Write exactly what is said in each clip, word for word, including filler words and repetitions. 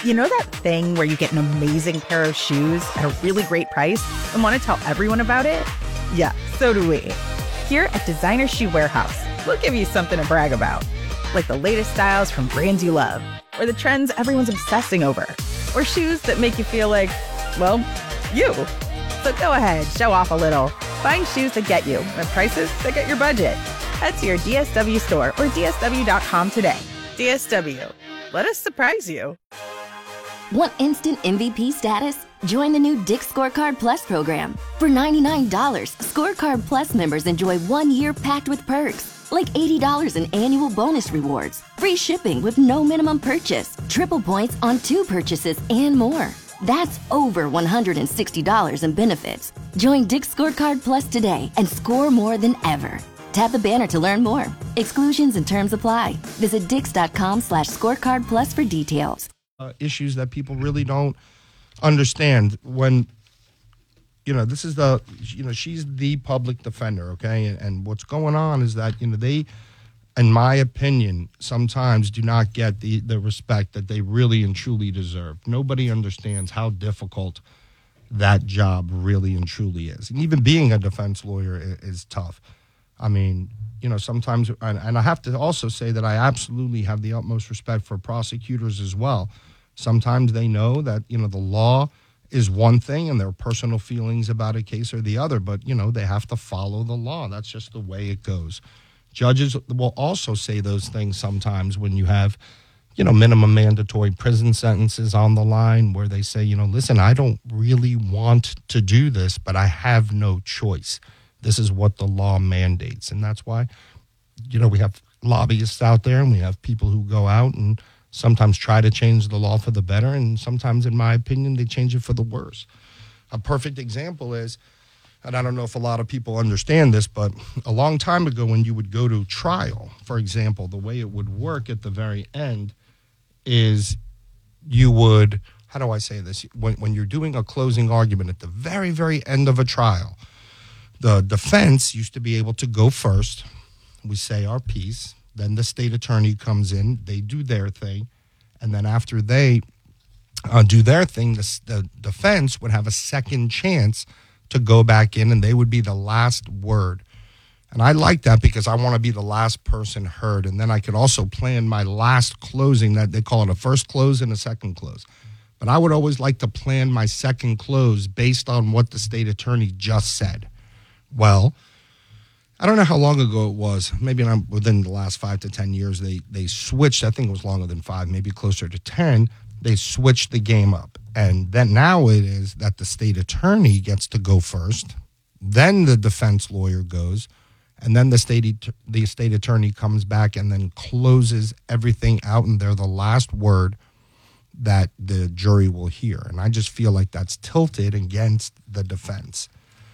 You know that thing where you get an amazing pair of shoes at a really great price and want to tell everyone about it? Yeah, so do we. Here at Designer Shoe Warehouse, we'll give you something to brag about, like the latest styles from brands you love, or the trends everyone's obsessing over, or shoes that make you feel like, well, you. So go ahead, show off a little. Find shoes that get you at prices that get your budget. Head to your D S W store or D S W dot com today. D S W, let us surprise you. Want instant M V P status? Join the new Dick's Scorecard Plus program. For ninety-nine dollars, Scorecard Plus members enjoy one year packed with perks, like eighty dollars in annual bonus rewards, free shipping with no minimum purchase, triple points on two purchases, and more. That's over one hundred sixty dollars in benefits. Join Dick's Scorecard Plus today and score more than ever. Tap the banner to learn more. Exclusions and terms apply. Visit dix.com slash scorecard plus for details. Uh, issues that people really don't understand when, you know, this is the, you know, she's the public defender, okay? And, and what's going on is that, you know, they, in my opinion, sometimes do not get the, the respect that they really and truly deserve. Nobody understands how difficult that job really and truly is. And even being a defense lawyer is, is tough. I mean, you know, sometimes, and, and I have to also say that I absolutely have the utmost respect for prosecutors as well. Sometimes they know that, you know, the law is one thing and their personal feelings about a case are the other, but, you know, they have to follow the law. That's just the way it goes. Judges will also say those things sometimes when you have, you know, minimum mandatory prison sentences on the line where they say, you know, listen, I don't really want to do this, but I have no choice. This is what the law mandates. And that's why, you know, we have lobbyists out there and we have people who go out and sometimes try to change the law for the better. And sometimes, in my opinion, they change it for the worse. A perfect example is, and I don't know if a lot of people understand this, but a long time ago when you would go to trial, for example, the way it would work at the very end is you would, how do I say this? When, when you're doing a closing argument at the very, very end of a trial, the defense used to be able to go first. We say our piece. Then the state attorney comes in. They do their thing. And then after they uh, do their thing, the, the defense would have a second chance to go back in, and they would be the last word. And I like that because I want to be the last person heard. And then I could also plan my last closing. That they call it a first close and a second close. But I would always like to plan my second close based on what the state attorney just said. Well, I don't know how long ago it was. Maybe within the last five to ten years, they they switched. I think it was longer than five, maybe closer to ten. They switched the game up. And then now it is that the state attorney gets to go first. Then the defense lawyer goes. And then the state the state attorney comes back and then closes everything out. And they're the last word that the jury will hear. And I just feel like that's tilted against the defense.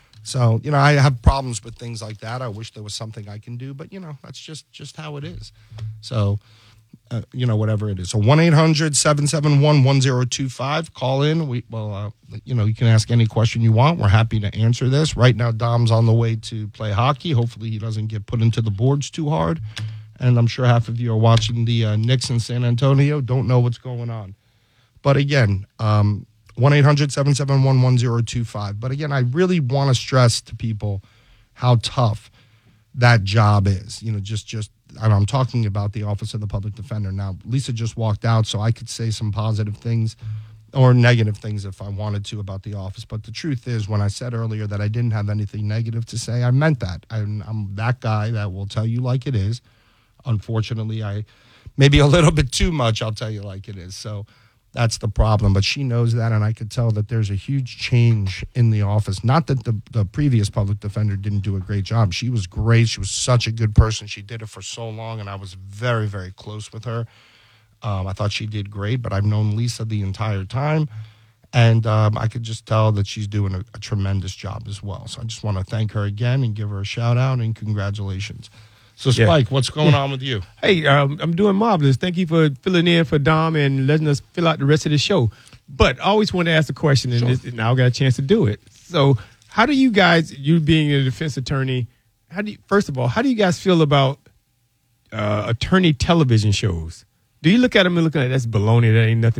So, you know, I have problems with things like that. I wish there was something I can do, but, you know, that's just, just how it is. So, uh, you know, whatever it is. So one eight hundred seven seven one one zero two five, call in. We, well, uh, you know, you can ask any question you want. We're happy to answer this. Right now, Dom's on the way to play hockey. Hopefully he doesn't get put into the boards too hard. And I'm sure half of you are watching the uh, Knicks in San Antonio, don't know what's going on. But again, um, one eight hundred seven seven one one zero two five. But again, I really want to stress to people how tough that job is. You know, just, just and I'm talking about the Office of the Public Defender. Now, Lisa just walked out, so I could say some positive things or negative things if I wanted to about the office. But the truth is, when I said earlier that I didn't have anything negative to say, I meant that. I'm, I'm that guy that will tell you like it is. Unfortunately, I maybe a little bit too much, I'll tell you like it is. So that's the problem, but she knows that, and I could tell that there's a huge change in the office. Not that the, the previous public defender didn't do a great job. She was great. She was such a good person. She did it for so long, and I was very, very close with her. Um, I thought she did great, but I've known Lisa the entire time, and um, I could just tell that she's doing a, a tremendous job as well. So I just want to thank her again and give her a shout-out and congratulations. So, Spike, yeah. what's going yeah. on with you? Hey, um, I'm doing marvelous. Thank you for filling in for Dom and letting us fill out the rest of the show. But I always want to ask a question, and, sure. this, and now I got a chance to do it. So how do you guys, you being a defense attorney, how do you, first of all, how do you guys feel about uh, attorney television shows? Do you look at them and look at that's baloney, that ain't nothing?